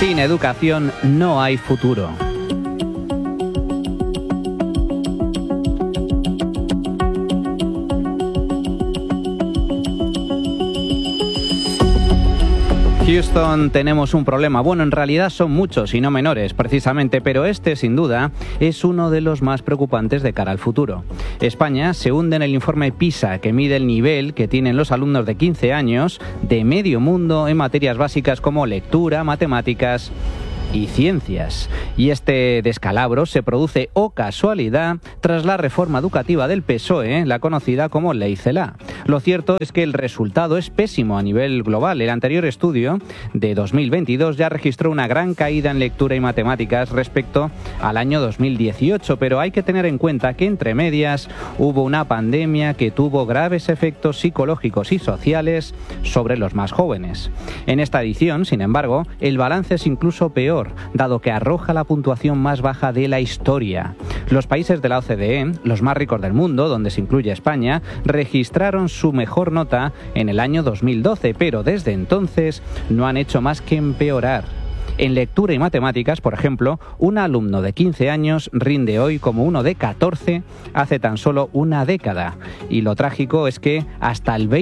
Sin educación no hay futuro. Houston, tenemos un problema. Bueno, en realidad son muchos y no menores, precisamente, pero este, sin duda, es uno de los más preocupantes de cara al futuro. España se hunde en el informe PISA, que mide el nivel que tienen los alumnos de 15 años de medio mundo en materias básicas como lectura, matemáticas y ciencias. Y este descalabro se produce, oh casualidad, tras la reforma educativa del PSOE, la conocida como Ley Celaá. Lo cierto es que el resultado es pésimo a nivel global. El anterior estudio de 2022 ya registró una gran caída en lectura y matemáticas respecto al año 2018, pero hay que tener en cuenta que entre medias hubo una pandemia que tuvo graves efectos psicológicos y sociales sobre los más jóvenes. En esta edición, sin embargo, el balance es incluso peor, dado que arroja la puntuación más baja de la historia. Los países de la OCDE, los más ricos del mundo, donde se incluye España, registraron su mejor nota en el año 2012, pero desde entonces no han hecho más que empeorar. En lectura y matemáticas, por ejemplo, un alumno de 15 años rinde hoy como uno de 14 hace tan solo una década. Y lo trágico es que hasta el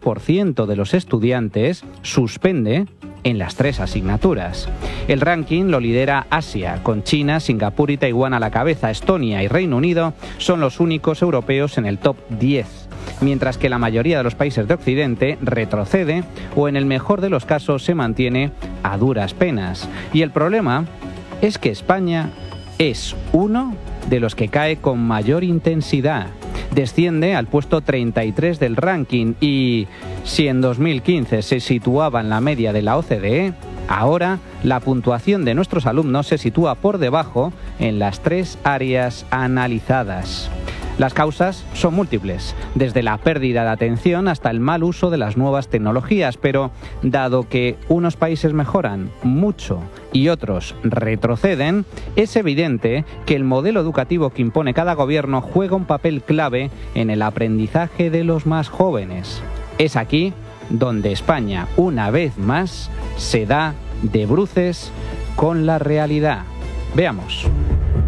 20% de los estudiantes suspende en las 3 asignaturas. El ranking lo lidera Asia, con China, Singapur y Taiwán a la cabeza. Estonia y Reino Unido son los únicos europeos en el top 10. Mientras que la mayoría de los países de Occidente retrocede o en el mejor de los casos se mantiene a duras penas. Y el problema es que España es uno de los que cae con mayor intensidad. Desciende al puesto 33 del ranking y si en 2015 se situaba en la media de la OCDE, ahora la puntuación de nuestros alumnos se sitúa por debajo en las 3 áreas analizadas. Las causas son múltiples, desde la pérdida de atención hasta el mal uso de las nuevas tecnologías, pero dado que unos países mejoran mucho y otros retroceden, es evidente que el modelo educativo que impone cada gobierno juega un papel clave en el aprendizaje de los más jóvenes. Es aquí donde España, una vez más, se da de bruces con la realidad. Veamos.